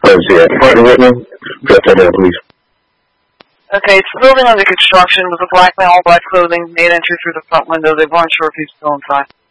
Yeah, partner with me. Got that in, please. Okay, it's a building under construction with a black man, all black clothing, made entry through the front window. They weren't sure if he's still inside.